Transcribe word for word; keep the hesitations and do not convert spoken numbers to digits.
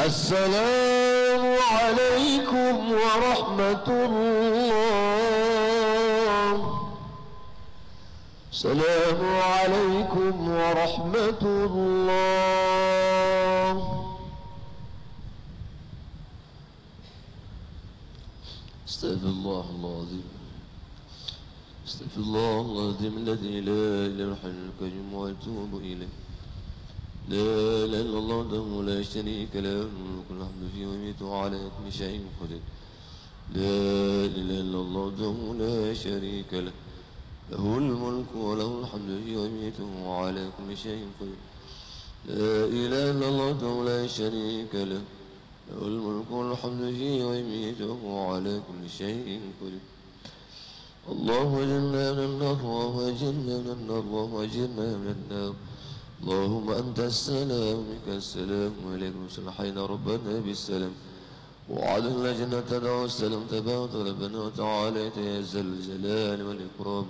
السلام عليكم ورحمة الله. السلام عليكم ورحمة الله. استغفر الله العظيم. استغفر الله العظيم الذي لا إله إلا هو الحي القيوم وأتوب إليه. لا إله إلا الله وحده لا شريك له الملك والحمد فيه ويميت على كل شيء قدير. لا إله إلا الله وحده لا شريك له له الملك وله الحمد فيه ويميت على كل شيء قدير. لا إله إلا الله وحده لا شريك له له الملك والحمد فيه ويميت على كل شيء قدير. الله أجرنا من النار اللهم أجرنا من النار اللهم أجرنا من النار. اللهم أنت السلام منك السلام وإليك السلام حينا ربنا بالسلام وعدنا جنة دعوة السلام تبارك ربنا وتعالى يا ذا الجلال والإكرام.